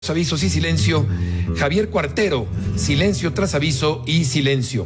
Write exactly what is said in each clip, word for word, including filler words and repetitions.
Avisos y silencio. Javier Cuartero, silencio tras aviso y silencio.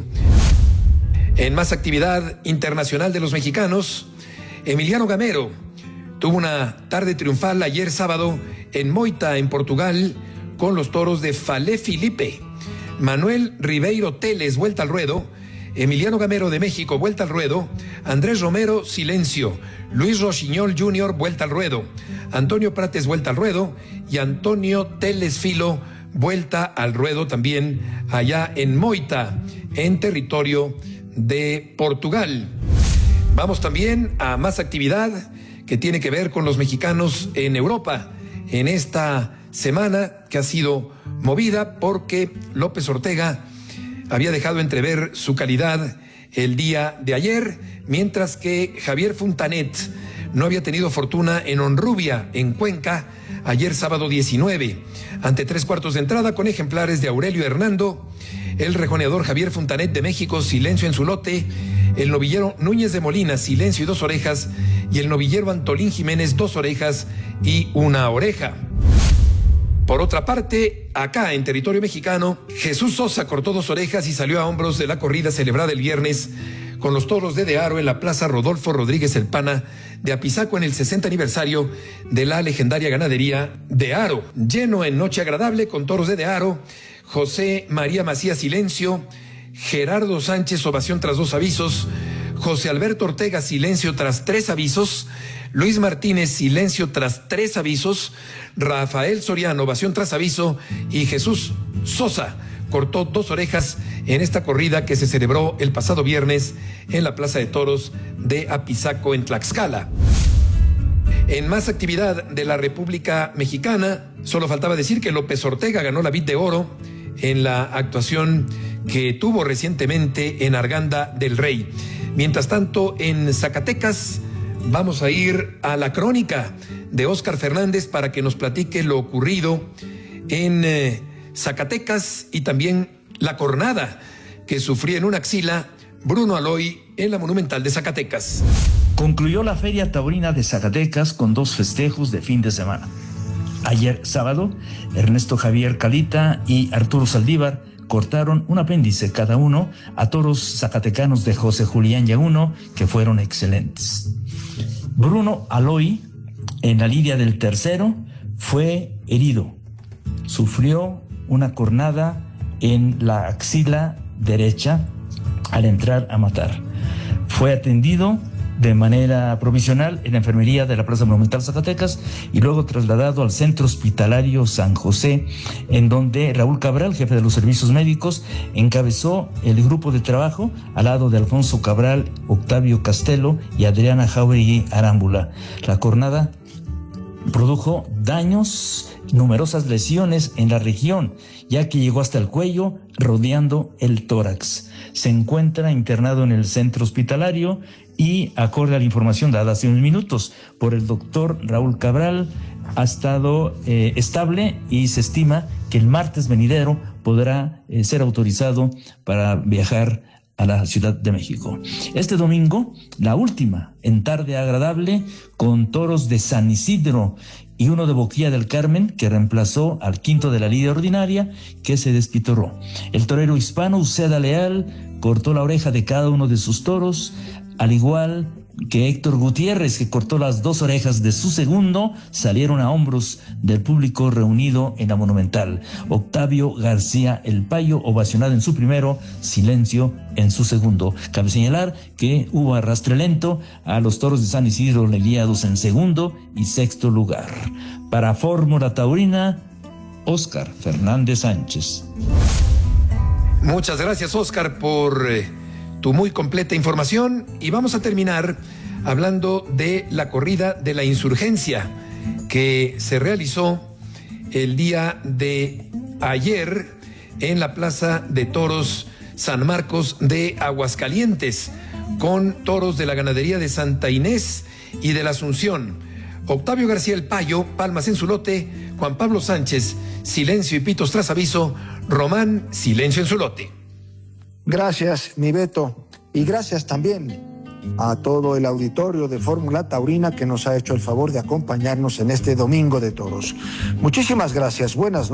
En más actividad internacional de los mexicanos, Emiliano Gamero tuvo una tarde triunfal ayer sábado en Moita, en Portugal, con los toros de Falé Filipe. Manuel Ribeiro Teles, vuelta al ruedo. Emiliano Gamero de México, vuelta al ruedo. Andrés Romero, silencio. Luis Rochiñol junior, vuelta al ruedo. Antonio Prates, vuelta al ruedo. Y Antonio Teles Filo, vuelta al ruedo también allá en Moita, en territorio de Portugal. Vamos también a más actividad que tiene que ver con los mexicanos en Europa en esta semana que ha sido movida porque López Ortega había dejado entrever su calidad el día de ayer, mientras que Javier Fontanet no había tenido fortuna en Honrubia, en Cuenca, ayer sábado diecinueve, ante tres cuartos de entrada con ejemplares de Aurelio Hernando, el rejoneador Javier Fontanet de México, silencio en su lote, el novillero Núñez de Molina, silencio y dos orejas, y el novillero Antolín Jiménez, dos orejas y una oreja. Por otra parte, acá en territorio mexicano, Jesús Sosa cortó dos orejas y salió a hombros de la corrida celebrada el viernes con los toros de De Haro en la Plaza Rodolfo Rodríguez El Pana de Apizaco en el sesenta aniversario de la legendaria ganadería De Haro. Lleno en noche agradable con toros de De Haro, José María Macías, silencio. Gerardo Sánchez, ovación tras dos avisos. José Alberto Ortega, silencio tras tres avisos. Luis Martínez, silencio tras tres avisos. Rafael Soriano, ovación tras aviso. Y Jesús Sosa cortó dos orejas en esta corrida que se celebró el pasado viernes en la Plaza de Toros de Apizaco, en Tlaxcala. En más actividad de la República Mexicana, solo faltaba decir que López Ortega ganó la Vid de Oro en la actuación que tuvo recientemente en Arganda del Rey. Mientras tanto, en Zacatecas, vamos a ir a la crónica de Óscar Fernández para que nos platique lo ocurrido en eh, Zacatecas y también la cornada que sufría en una axila Bruno Aloy en la Monumental de Zacatecas. Concluyó la Feria Taurina de Zacatecas con dos festejos de fin de semana. Ayer sábado, Ernesto Javier Calita y Arturo Saldívar cortaron un apéndice cada uno a toros zacatecanos de José Julián Yaguno, que fueron excelentes. Bruno Aloy, en la lidia del tercero, fue herido. Sufrió una cornada en la axila derecha al entrar a matar. Fue atendido de manera provisional en la enfermería de la Plaza Monumental Zacatecas y luego trasladado al Centro Hospitalario San José, en donde Raúl Cabral, jefe de los servicios médicos, encabezó el grupo de trabajo al lado de Alfonso Cabral, Octavio Castelo y Adriana Jauregui Arámbula. La cornada produjo daños, numerosas lesiones en la región, ya que llegó hasta el cuello, rodeando el tórax. Se encuentra internado en el centro hospitalario y, acorde a la información dada hace unos minutos por el doctor Raúl Cabral, ha estado eh, estable y se estima que el martes venidero podrá eh, ser autorizado para viajar a la Ciudad de México. Este domingo, la última en tarde agradable con toros de San Isidro y uno de Boquilla del Carmen, que reemplazó al quinto de la lidia ordinaria, que se despitorró. El torero hispano Uceda Leal cortó la oreja de cada uno de sus toros, al igual que Héctor Gutiérrez, que cortó las dos orejas de su segundo, salieron a hombros del público reunido en la Monumental. Octavio García El Payo, ovacionado en su primero, silencio en su segundo. Cabe señalar que hubo arrastre lento a los toros de San Isidro lidiados en segundo y sexto lugar. Para Fórmula Taurina, Óscar Fernández Sánchez. Muchas gracias, Óscar, por eh, tu muy completa información, y vamos a terminar hablando de la corrida de la insurgencia que se realizó el día de ayer en la Plaza de Toros San Marcos de Aguascalientes, con toros de la ganadería de Santa Inés y de la Asunción. Octavio García El Payo, palmas en su lote. Juan Pablo Sánchez, silencio y pitos tras aviso. Román, silencio en su lote. Gracias, mi Beto, y gracias también a todo el auditorio de Fórmula Taurina que nos ha hecho el favor de acompañarnos en este Domingo de Toros. Muchísimas gracias, buenas noches.